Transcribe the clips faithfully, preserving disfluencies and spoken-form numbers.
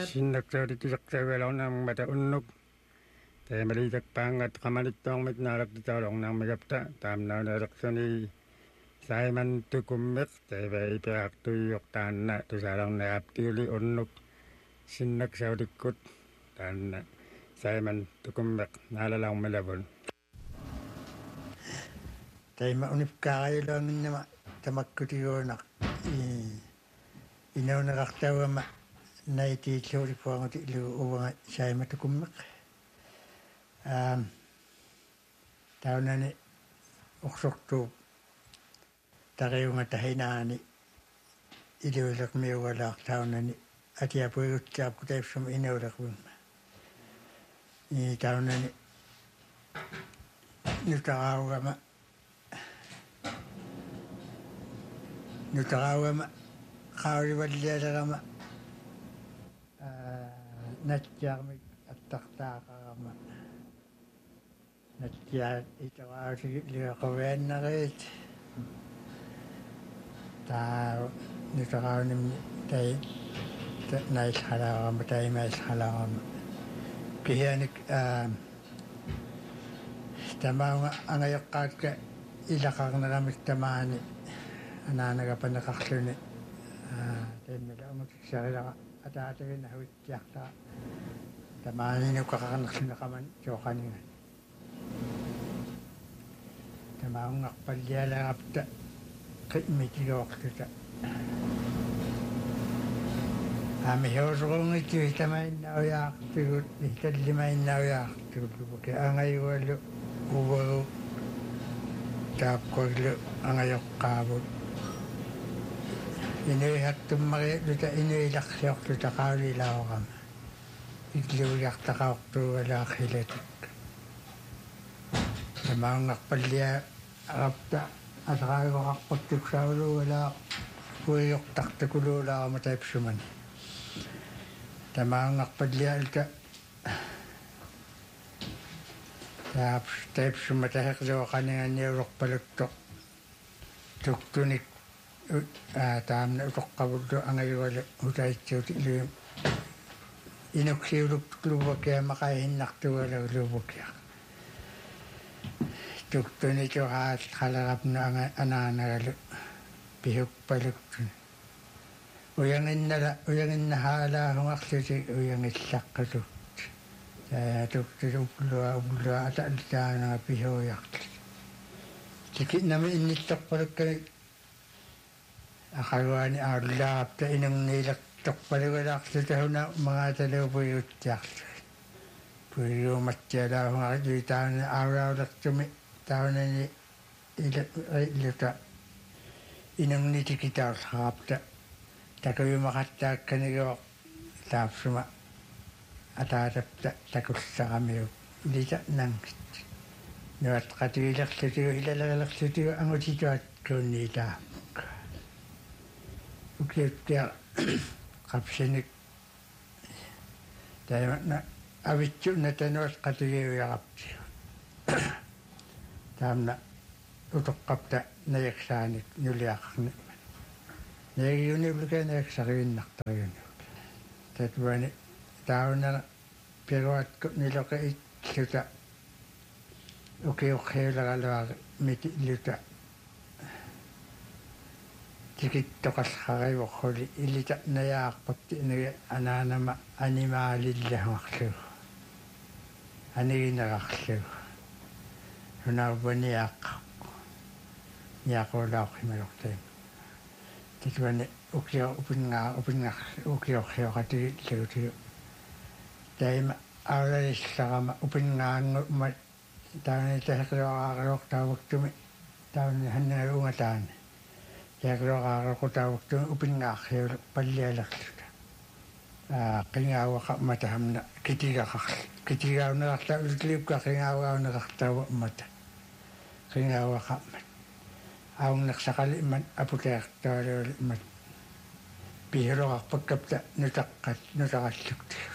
синнаксаалитисартагалорнааммата уннук таамалитакпаангат qamalittoormit naalaktitaulornaarmigapta taamnaunaaleqsuni saiman tukummeq taivaipiaqtuiortaanna tusaalarnaaptiuli unnuk sinnaksaalikkut taanna saiman tukummeq naalalaarmalavun taima unipkaariulaanginnama tamakkutiguunaq inaunerartauama naitiilluulipuanguti ilugu uvanga saima tukummeq Um, taunani uksortu tariunga tahinaani iluulermiugalaaq taunani atiapuiguttiarpu taipsum inaulervunma i taunani nutaraugama nutaraugama qaalivallialerama natjaarmik attaqtaaqarama natjaat itaraasigi liaqaviannarit taa nutaraunimni tai nailhalaarama taimailhalaarama kihianik tamaunga angayaqqaatka ilaqarneramik tamaani anaanagapaneqarluni taimila ungutiksarilera ataatagina huittiartaa tamaaninukkaqarnerluneqaman jooqaninga tamaungarpallialarapta qimmitigooqtuta aami hiusurungittu hitamainnauyaqtugut hitallimainnauyaqtugullupuki angayuallu uvagu taapkorlu angayoqqaavut inuihattummariluta inuilaqsiorluta qaulilaaorama ikluuliartaqaortuugalaaqhilatik tamaungarpallia arapta ataqaagoqaqquttuksauluugalaa puiyortartakuluulaarama taipsumani tamaungarpallialta taaps taipsuma taheqluoqaninganniulorpalutto tuktunik taamna utoqqavullu angayualu utaitsuuti iluum inuksiulukluuvakia maqaihinnartugalagluuvakia tuktunitu-haat qalarapna anaanagalu pihukpaluktuni uyanginnala uyanginnahaalaahungarluti uyangillaqqalut taa tuktulu ullua ullua ataalitaanaga pihuuyartut tikinnami innittorpalukkani aqaluani aallaapta inungniilaqtorpalugalaarlutahuna magaataluupuiguttiarlu puiluumattialaahungarit taana aulaulertumi taunani iluta inungnitikitaullarapta takuyumaqattaakkanigo taapsuma ataatapta takussaqamiu ilita nangit nuat qatigilerlutigu ilalalerlutigu angutituat kuunniitaamukka ukiuttia qapsinik taimana avitsu natanuat qatigiuyaqaptiu taamna utoqqapta nayaksaanik nuliaqarni nayagiuniuluka nayaksariinnartariuni tatuani taunana piruatku niloqa itluta ukiuqhiularaluari miti iluta tikittoqallqarivorruli ilita nayaaqpatti nagi anaanama animaalillahungarlugu aniginerarlugu hunarvaniaqqarpu niaqulaoqqimalortaim tituani ukio upingaa upingar ukiorrioqatigilluutigu taima aulalislarama upingaanguuma taani taheqluaqaaruortaavuktumi taani hannanga ungataani taheqluaqaaruortaavuktumi upingaarriulu pallialerluta aa qingauaqa matahamna kitigaqarlu kitigaunerarta ulutliukka qingauaunerartauva mata qingauaqammat aunnersaqali imman aputeertaaluuli immat pihiloqarpakkapta nutaqqat nutaqalluktigu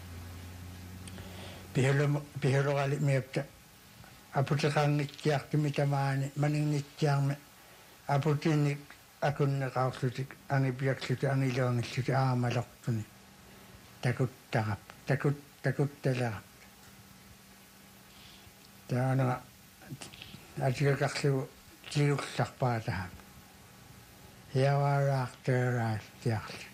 pihilo pihiloqali miapta aputeqaangittiartumi tamaani maninnittiarmi aputinnik akunneqaarlutik angipiaksluti angiluangilluti aamalortuni takuttaqap takut takuttalaqap taana atigaqarlugu tiullarpaataha hiavaaraartuuraattiarlu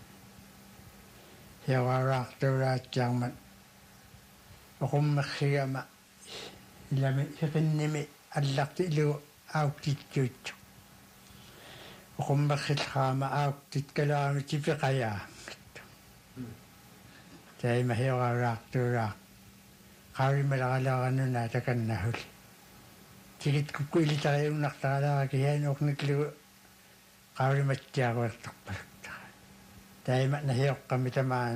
hiavaaraartuuraattiarmat oqummersigama ilami hiqinnimi алларти илу аутитсуутсу оқуммерсиллаама аутит калаами типеқаяа тайма хеораартуураа qaarimalagalaaranuna takannahuli tigit kukkuilitariunnartaralaara kihanuornikluu qaarimattiaruertarpalukta taima nahiоqqami tamaan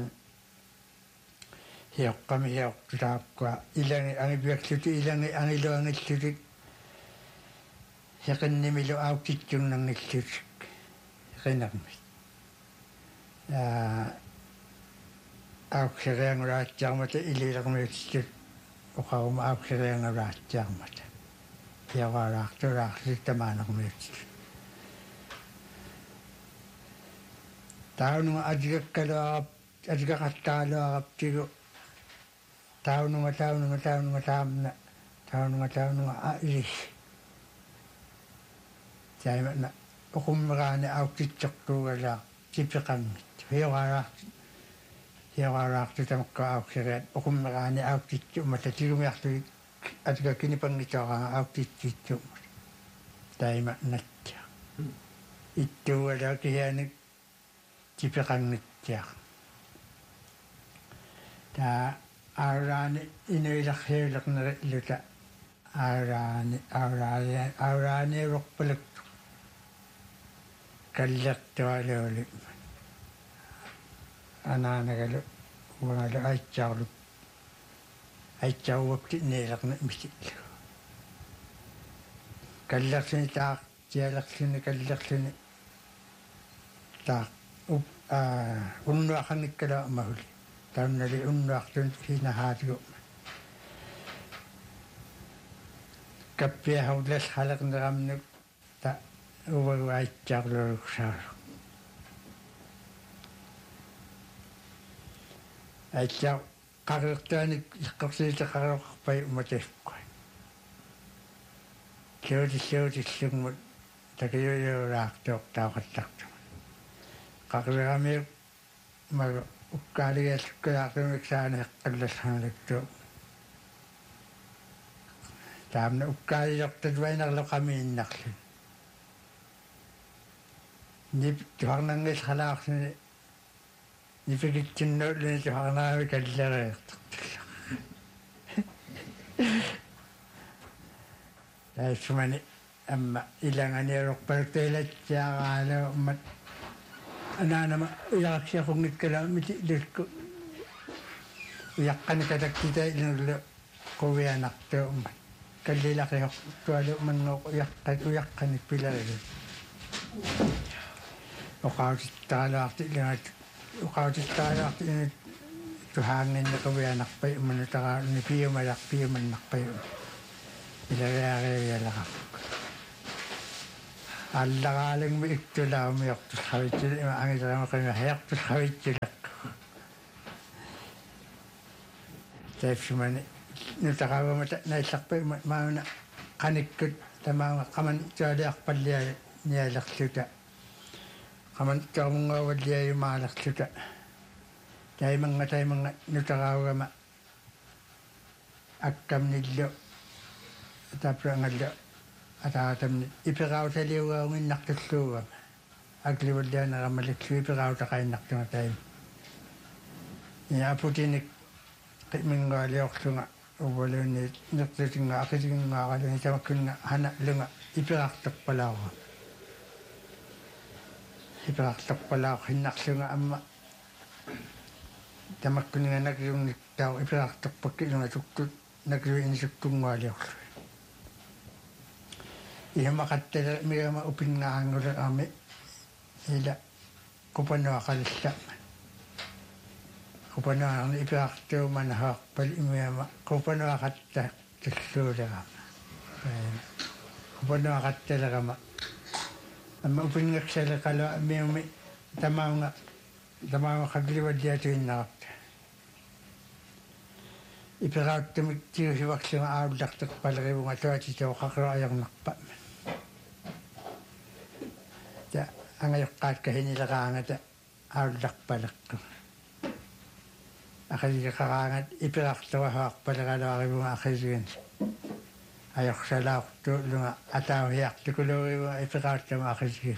hiоqqami hiоqqutaaqqa ilangi angipiaksluti ilangi angiluangilluti hiqinnimilu aukitsunnarnillutik hiqinarmit aa aukseriangulaattiarmata ililermiutsut uqauma aukseriangulaattiarmata hiavaaraartulaarlik tamaanermiutsut taununga atigakkaluarap atigaqattaaluaraptigu taununga taununga taununga taamna taununga taununga ailis taimana uqummeraani auktitsortuugalaa tipeqammit hiavaaraart hiavaaraartu tamakka aukseriat uqummeraani auktitsu umata tigumiartu atigakkinipangitoraa auktitsitsu taima nattia ittuugalaa kihianik tipeqangittiaq taa aaraani inuilarhiulernerilluta aaraani aaraani aaraani roqqpalaktu kallertualuuli anaanagalu uangalu aitsaarlu aitsauwapti niilerne misillu kallersini taaq tialerluni kallersuni taaq up unnuaqannikkala mahuli taannali unnuartun hinahaatigu kappiahullas halerneramnu ta uvagu aitsaarluuruksaaru aitsaa qarirtaanik iqqorsiitaqaruqarpai umatasqua kiutissuutissugmut takiyuyuuraartuoqtaaqattartu qarirami magu ukkaaligaallukkalaarimik saani eqqallassanalaktu taamna ukkaaliyortat vainarloqamiinnarlu nip tuarnangis halaarsini nipikitsinnuulluni tuarnaami kallereertartilla taissumani amma ilanganiorparteelatsiaaraalu ummat anaanama uyaaqsiaqungikkalaamiti ilukku uyaqqanikatakita ilunullu quvianartu ummat kallilaqiortualu manngooq uyaqqat uyaqqanik pilarilu oqautittaaluarti ilangat uqautittaaluarti inut tuhaanginnequvianarpai umanutaraaruni piumalaq piumannarpai ilariarialaraq аллагаалангми иктулаумиортусхавитсил има ангилерамақима хеэртусхавитсилақку тафсумани нутақавамата наилларпи маауна qaниkkut тамаанга qamан таалиарпаллиа ниалерлута qamан таамунгаваллиаюмаалерлута тайманга тайманга нутақаавгама аккамниллу тапрангаллу атаатамни иперауталиугаагиннартуллууга акливаллианерамаллу ипераутақаиннартуга таим яапутиник қимингаалиорлунга увалуни нертутинга акисингаагалуни тамаккунга хана лунга ипераартарпалаага ипераартарпалаа хиннарлунга амма тамаккунга накиунниттаа ипераартарпаккилунга туктут накиуинисуктунгуалиорлу ihmaqattala miama upinnaangula ami ila kupanuaqalissa kupanuaqarni ipiartuumanahaarpal imiama kupanuaqatta tulluulerama kupanuaqattalerama amma upinngaksalaqala miumi tamaunga tamaunga qaglivalliatuinnarapta iperauttamik tiusivaksima aarullaqteqpalerivunga tuatitooqaqeruajornarpa ta angajoqqaatka hinileqaangata aarullaqpaleqqu aqaliqaqaangat iperartuahaarpaleqaluarivunga aqisigan ajorsalaaortuulunga ataahiartukuluurivunga iperaattama aqisigan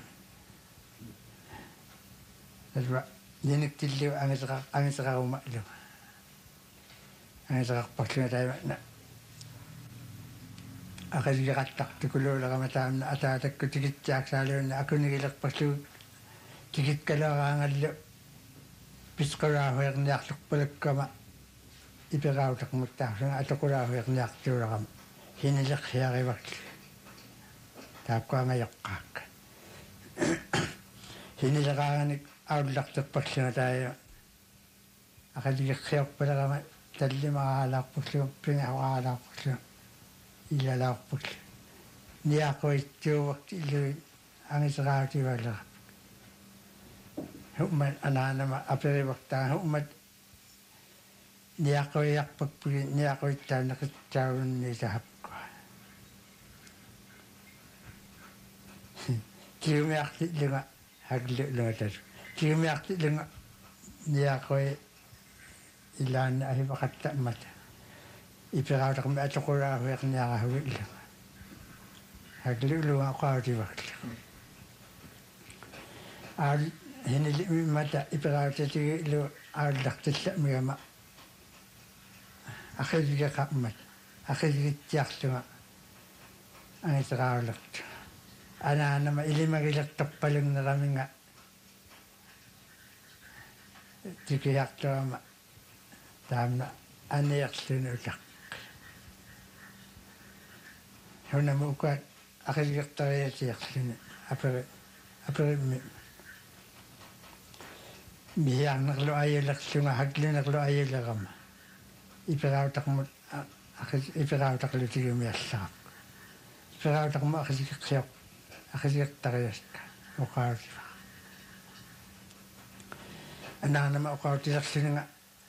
tasma niniktilliu angiseqa angiseqaruma lu angiseqarparlunga taima aqaliqattartukuluulerama taamna ataatakku tikitsaaqsaaluunna akunigilerparlu tikikkaluaraangallu pisqulaahuerniarlurpalakkama iperautaqmuttaarsunga atoqulaahuerniartuulerama hinileqsiarivarlu taapkuangajoqqaakka hinileqaanganik aullarterparlunga taaya aqaliqqiorpalerama tallimaraalaarpullu pingaaraalaarpullu ilalaarpullu niaqoittuuvakt illui angiseraativalera humman anaanama aperivartaa hummat niaqoiarpakpugi niaqoittaanneqitsaavunniisahapkua tiumiartilunga haglulungatas tiumiartilunga niaqoi ilaanna ahivaqatta'mata iperautaqmi atoqulaahuerniarahuilla haglulunga qautivarlu aal hinilimmata iperautatigilu aallartallamiama aqiligeqammat aqiligitsiarlunga angiseraaulertu anaanama ilimagilertorpalunneramiga tikiartuama taamna aneerlunu utaq hunama ukaat aqiligertariatiarlunu aperi aperimmi mihiarnerlu ayulerlunga haglunerlu ayulerama iperautaqmut aqis iperautaqlu tigumiallaqap iperautaqmu aqisiqqiaq aqisiqtariaska uqautiva anaanama uqautilerlunga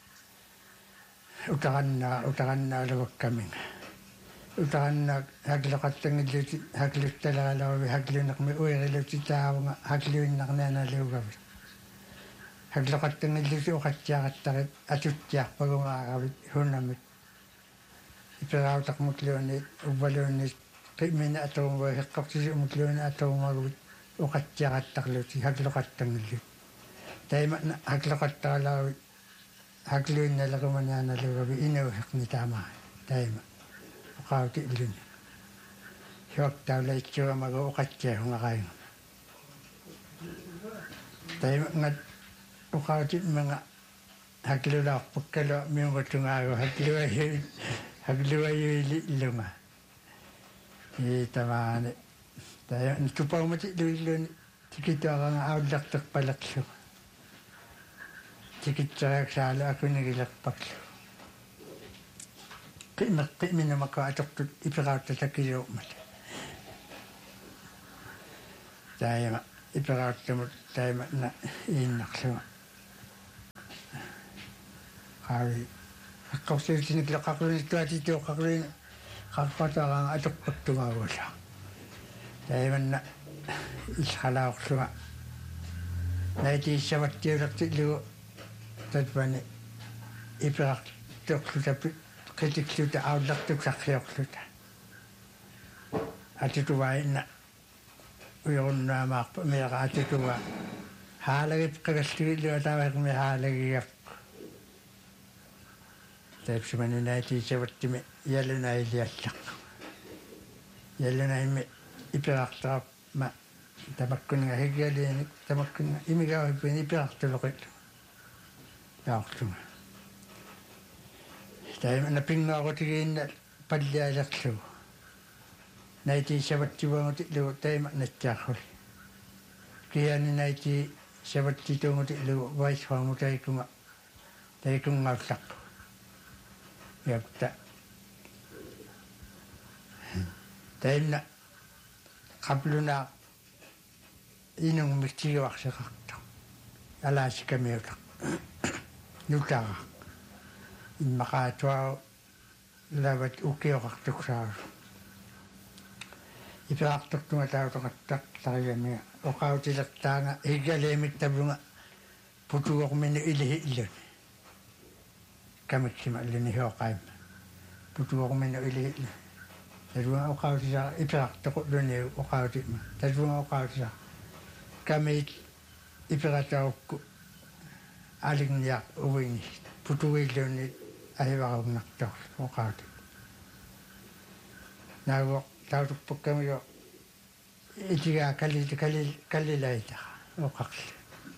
utaqannaa utaqannaalugakkamiga utaqannaa hagloqattangilluti hagluttalaalaavi haglunermi uiriluti taavunga hagluinnarnaanaluugavit hagloqattangilluti uqatsiaqattarit atuttiarpagungaaqavit hunnamit iperautaqmutluunniit uvvaluunniit qimina atuumua heqqortisi umutluuni atuumaguvit uqatsiaqattarluti hagloqattangillut taimana hagloqattaalaavit hagluinnalequmanaanaluugavi inuuheqni taamaa taima uqaauti illuni hiuaktaaulaitsuamagu uqatsiahungaqainga taima ngat uqaauti manga haglulaarpakkalua miungutungaagu hagluayui hagluayuili illunga iitamaani taima tupaumati luilluni tikituaranga aullarterpalaqlu tikitsariaksaalu akunigilerpaklu qimeqqiminumaka atoqtut iperautatakiluumat taima iperauttamut taima na iinnarlunga qaavi aqqorsiutinikleqaqlunittuatituoqqaqluina qaqqataaraanga atoqqattungaagulla taimanna иллхалаорлуга наитииссаваттиулертиллугу татвани иперартоқлутаппи қитиклута ауллартук сарриорлута атитуваинна уйоруннаамаарпа меэра атитуга хаалагип қагаллуиллуа тааваақми хаалагигап таипсимани наитииссаваттими ялунаилиаллақ ялунаими иперартаап ма тамаккунга хигиалиник тамаккунга имигауиппини иперартулоқит таарлунга таимана пингаагутигиинна паллиалерлугу наитииссаваттиваагутиллугу таима натсаархули киани наити саваттитунгутиллугу вайсфаамутаикунга таикунгаулларпу япта таимна qabluna inung mitigiuarseqarta alaasikamиута нутара иммақаатуаа lavat ukiorartuksaar ipeartuktunga tautaqattaq tariamia oqautilertaanga igaleemittavunga putuormini ilihi illuni kamiksima illuni hioqaimma putuormini ilihi illuni taruanga oqautisa ipeartuquluni oqautima taruanga oqautisa kamit iperatauqku alingniaq uwingis putuilluni ahivarunartorlu oqauti naago tautuppukkamio itigaa kalli kalli kallilaita oqaqli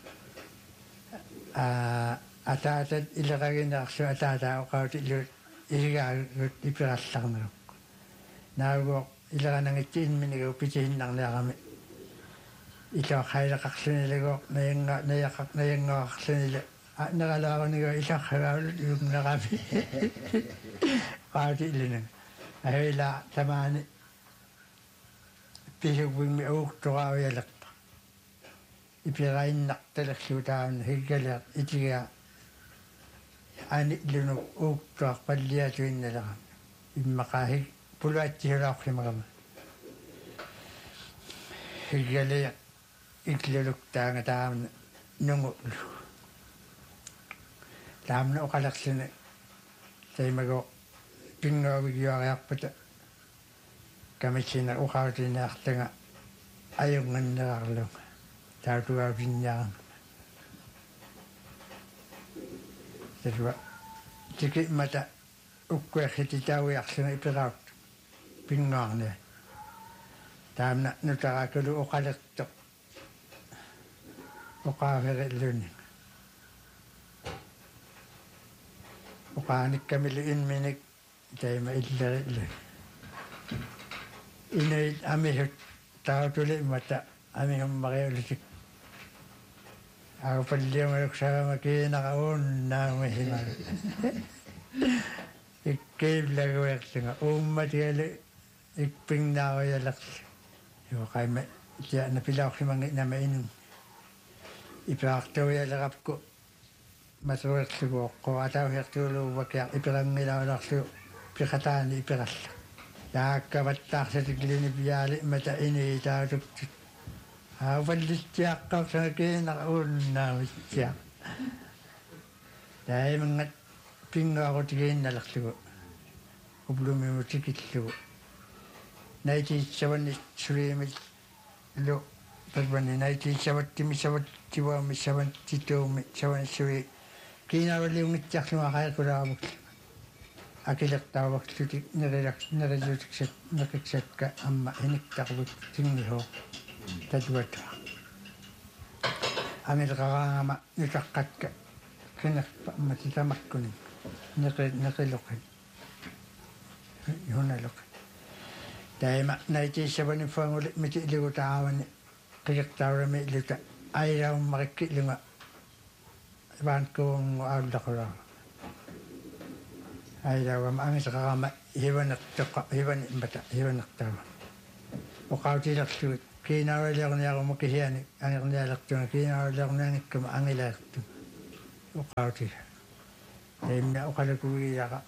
a ataatat ileqaginearsu ataata oqauti ilu iligaagut ipirallarneruk naago ileqanangitti inminigu pitihinnarniarami ilo khaileqarlunilugo nayanga nayaqaq nayangaaqarlunile naqalaarunigo ilaqhagaalut yuumnerami qaati ilinen ahila tamaani pihugwimmi uuktorauyaleqpa ipirainnartalerluutaamna higgaleq itigaa ani lunu uuktoarpalliatuinnalerami immaqaahig puluattihulaaqlimaqama higgaleq ikluluktaanga taamna nungulu taamna oqalerluni taimago pingoavigiuariarpata kamitsina uqautinaartanga ajungannerarlunga tautugaavinniaranga tasua tikimata ukkuerrititauiarlunga ipiraut pingoarnia taamna nutarakulu oqalertoq oqaaferilluni oqaanikkamili inminik taima illerilluni inait amihut tautuli mata amihummaqiulusik aupalliungaluksarama kiinaqa uunnaamihima ikkiillaguertunga uummatigali ikpingnaaruyalerlu yoqaima tiana pilaorlimangi nama inum ipaartuuyalerapku masuerlugu oqqo atauhertuuluuvakia ipirangilaulorlu piqataani ipiralla taakkavattarsatikilini piaali mata ini tautuktut aupallistiaqqarsanga kiinaqa uunnaamitiaq taimangat pinngaarutikиинналерлугу ублумимутикиллугу наитиitsavani suliimit lu tasvani naitиitsаваттими саваттиваами саваттитуumi саваниссуи kiinaavalliungitсарлуга qaaqulaamuk акилертааварлути нерилакс нерилутиксат некиксатка амма иниктарвут сингихоо татуата амилеқараангама нутаққатка кинерпа амма титамаккуни неқи неқилоқи юналоқ таима наитиссавани фангули мити илигутаавани қиертаурами илута айрауммарикки илунга ванкуунгу ауллақулаа айраугама ангисеқарама хиванертоққа хивани имбата хиванертаава оқаутилерлугит kiinaavalliarniarumu kisiani angерниалертуна kiinaavalliarniangikкама ангилаерту оқаути таимна оқалакугияqa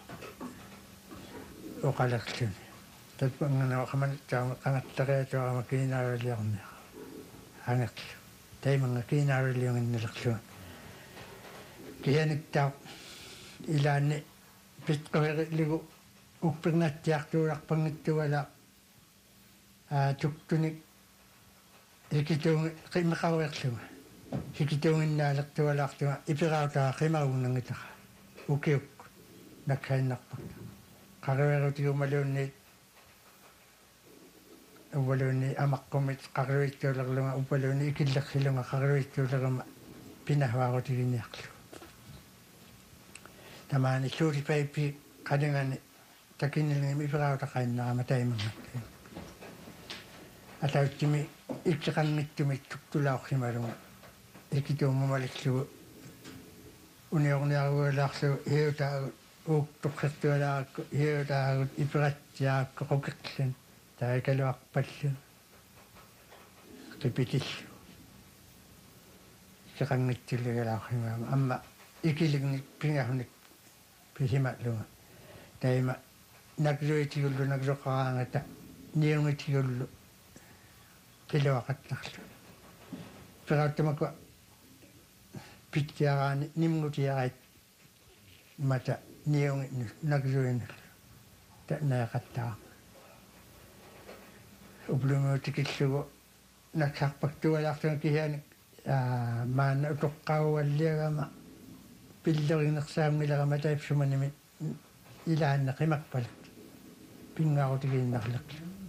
оқалерлуни татпангана қаман таама қангаттариатуарама kiinaavalliарниа ангерлу таиманга kiinaavalliungиннелерлуга кианиктаа илаанни питқоерилигу уппигнаттиартууларпангиттугала а туктуник икитуунги қимеқаруерлуга хикитуунгиннаалертуалаартуга ипираутаа қимагунгангитара укиук наккаиннарпак қаруерутигумалуунни увалуунни амаққумит қаруиттуулерлунга упалуунни икиллерсилунга қаруиттуулерма пинахваарутигинниарлу тамаани суутипайпи қадингани такиннилгими ипираутақаиннарама таимангатта атауттими иккеқангиттумик туктулаорхималунга икитууммалиллугу униорниаругалаарлу хиутаагу ууктоққертуалааракку хиутаагут ипиратсиаакку қукерлун таакалуарпаллу қипитиллу иккеқангиттулигалаорхимаама амма икилигник пингахуник писималлунга таима nakluitigullu nakluqaraangata niungitiullu piluaqatnarlu perattamaka pittiaraani nimngutiarait mata niungi nakluinallu ta'naaqattaa ublumuutikillugu naksarpaktualaartuna kihiani maana utoqqaualliagama pillerinersaammilerama taipsumanimi ilaanneqimakpalat pingaarutigiinnarlaq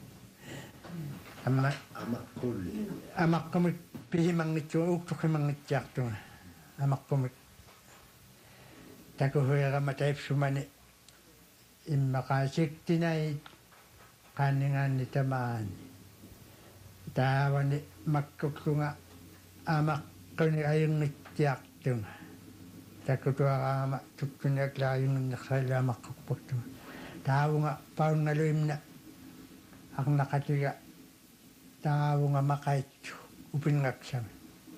amma amaqqulli amaqqumik pihimangitsu uuktuqimangitsaartunga amaqqumik takuhuerama taipsumani immaqaasiktinait qaanningaanni tamaani taavani makkukkunga amaqquni ayungittiartunga takutuaraama tukkuniaklaayunginnersaalu amaqqukpaktunga taavunga paungaluimna arnaqatiga taavunga maqaitsu upingaksami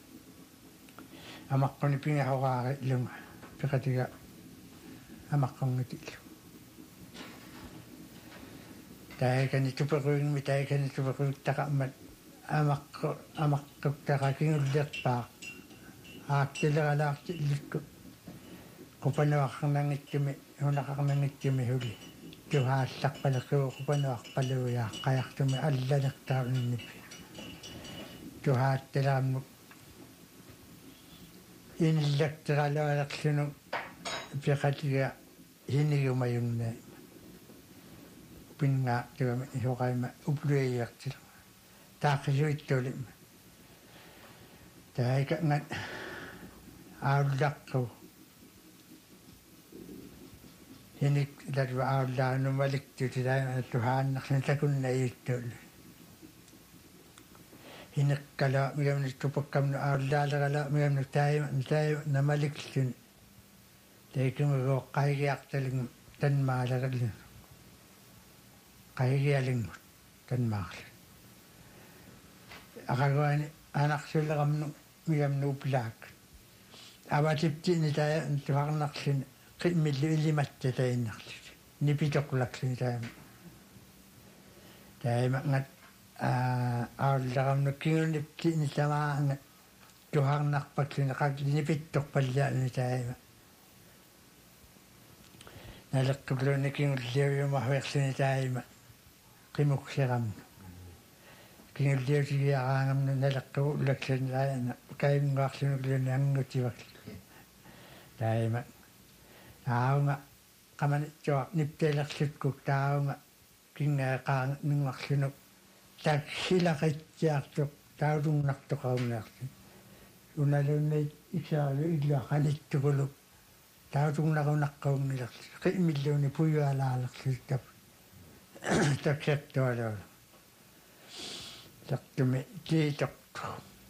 amaqquni pingahoraari ilunga piqatiga amaqqungitillu taikani tuperuingmi taikani tuperuittaqammat amaqqu amaqquktaqa aaktileralaarti illikku qupanuarnangitsumi hunaqarnangitsumi huli tuhaallaqpalequu qupanuarpaluyaa qajartumi allanertaarninnippi tuhaattilaammu inillakteraloalerlunu piqatiga hinigumayunnaai pingaa tuama ihoqaima upluiartila taaqisuittuulimma taika ngan aallaqqu hinik latwa aallaanu maliktuti taima tuhaannaqsin takunnaiittuullu hineqqala migamni tupakkamnu aallaalaala migamni taima taima namaliktun taikumugo qaigiartaling tanmaalaqallun qaigialingut tanmaaqlu aqaguani anaqsulleqamnu migamnu uplaak avatiptini taya tuharnaqlun qimmillu illimatta tainnarlut nipitoqlakluni taima taima ngat aallaramnu kingulniptini tamaanga tuharnarpakluni qaqli nipittoqpallaani taima naleqqulluuni kingulliuyumahverluni taima qimuksiramnu kingulliutigiaraangamnu naleqqu ullakluni taina kaimngaarlunukluni angutivakluni taima taunga qamanitsuaq nipteelerlutkuk taunga kingaaqaanga ningarlunuk taksilaqitsiartuq tautungnartoqaungaarlu unalunniit isaalu illuaqanittukuluk tautungnaqunnaqqaungilerlu qimmilluuni puyualaalerlu tap taksettualuulu taqtumi tiitoqtu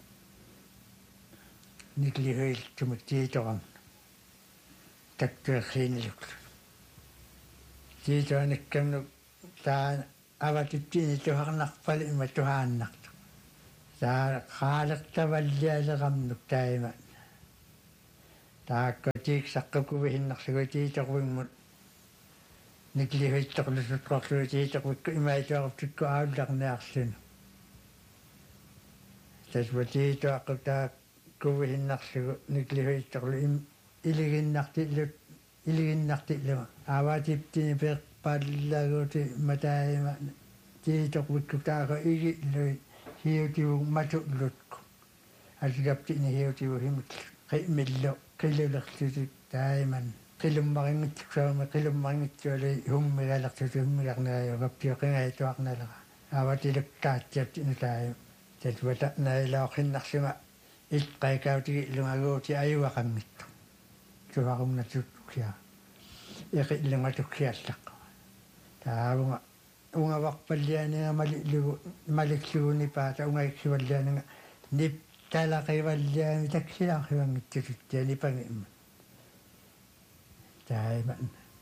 niklihuiltumik tiitoqam taktuerriiniluklu tiitoanikkamnu taa avatiptini tuharnarpali ima tuhaannartu taa qaaleqtavallialeqamnuk taima taakka tiiksaqqakuvihinnarlugu tiitoqvingmut niklihuittoqlusutqorlugu tiitoqvikku imaituaquptikku aullarniarlunu tasva tiitoaqqu taakkuvihinnarlugu niklihuittoqlu iliginnartillut iliginnartilluma avatiptini peqpallaguti mataima tiitoqvikku taaka igillui hiutivu matullutku asigaptini hiutivu himutlu qimmillu qilulerlutik taiman qilummaringitsuami qilummaringitsuali hummigalertuti hummigarnerayo gaptioqingaituarnalera avatilukkaatiaptini taima tasvata nailaoqinnarluma iqqaikautigi ilungaguuti ayuaqanngittu tuarunnatukkia iqillungatukkiallaqqa taavunga ungavarpallianiga malillugu malikluuni paata ungaiksivallianiga nip talaqivalliani taksilaarrivangittusuttiani pangimma taiman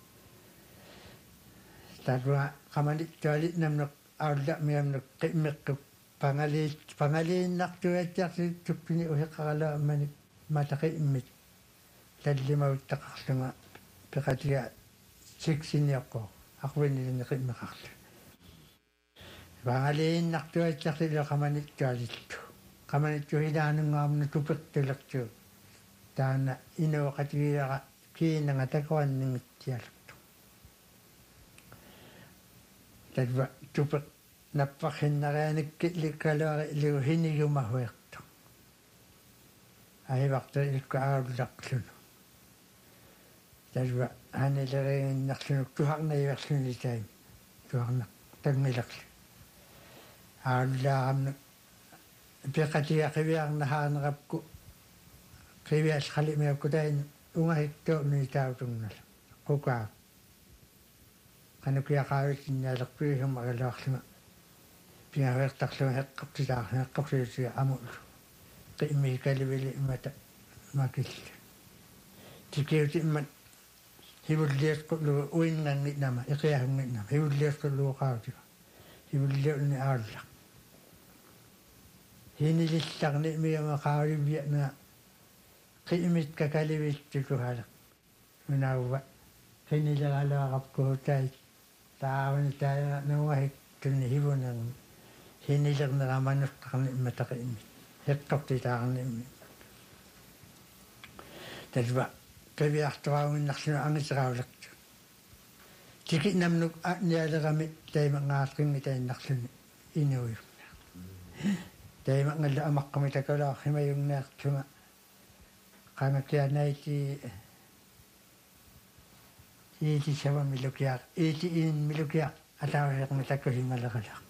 tatwa qamanittuali namneq aulla miamneq qimmeqquk pangaliit pangaliinnartuatiarsi tuppini uhiqqaralaamani mataqimmit tallimauttaqarlunga peqatiga siksiniaqqo aquinnilinneqi meqarlu vaaliinnartuatsaarlilo qamanittualittu qamanittu hilaanungaamnu tupertulertu taana inuoqatigiaqa kiinanga takuanningitsialuttu tatva tuper napparhinnarianikki likkaluari liu hinigumahuertu aivartu ilkku aarullaqlunu tatva hanileriinnerlunuk tuharnaiverluni taimi tuharnaq tangilaqlu aarullaaramnu piqatiaqiviarnahaanерапку qivialqalimiakutainu ungahittuuni tautungala qukaa qanukiaqaavitsinnialerpuihum agalaarlunga pingavertarlunga heqqartitaarlunga heqqartiutia amullu qimmikkalivili imata makilla tikiuti imman hivulliasqullu uinnanginnama iqiahunginnama hivulliasqulluuqautiga hivulliulni aalla hinilillarni miama qaavivviana qiimitka kalivittukuhalaq unauva hinileraluaqapkuutai taavani taaya nuahiktunni hivunan hinilerneramanuqqarni immataqimmi heqqortitaarni immi tatva qiviartuaunginnarlunu angiseraulaqtu tikinamnuk nialerami taimangaalqingi tainnarluni inuuyumna taimangalla amaqqami takulaarrimayungnaartunga qangakianaiti iiti sawa milukia iiti in milukia ataaviaqmi takkuhimaleqalaq